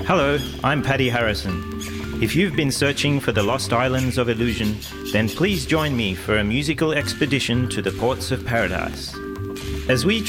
Hello, I'm Paddy Harrison. If you've been searching for the lost islands of illusion, then please join me for a musical expedition to the ports of paradise. As we